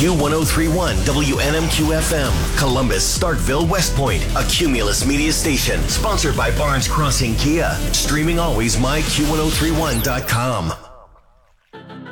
Q1031 WNMQ FM, Columbus, Starkville, West Point, a Cumulus media station. Sponsored by Barnes Crossing Kia. Streaming always myQ1031.com.